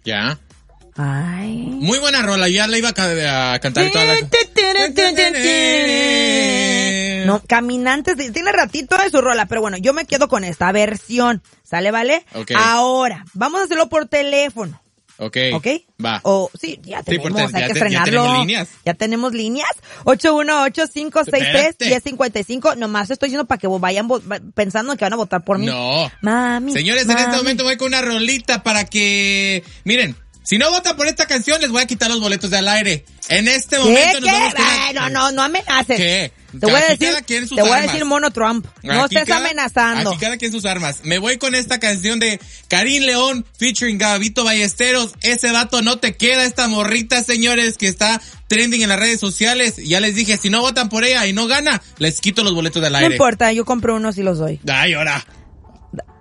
Ya. Ay. Muy buena rola, ya la iba a cantar toda la... No, Caminantes, tiene ratito de su rola, pero bueno, yo me quedo con esta versión, ¿sale, vale? Okay. Ahora, vamos a hacerlo por teléfono. ¿Ok? Va. O, sí, ya tenemos, hay que estrenarlo. ¿Ya tenemos líneas? Ya tenemos líneas. 818-563-1055. Nomás estoy diciendo para que vayan pensando que van a votar por mí. No. Mami. Señores, en este momento voy con una rolita para que... Miren, si no votan por esta canción, les voy a quitar los boletos del aire. En este momento nos vamos No amenaces. ¿Qué? Te voy a decir Mono Trump. No estés amenazando. Aquí cada quien sus armas. Me voy con esta canción de Karim León featuring Gabito Ballesteros. Ese vato no te queda, esta morrita, señores, que está trending en las redes sociales. Ya les dije, si no votan por ella y no gana, les quito los boletos del aire. No importa, yo compro unos y los doy. Ay, ahora.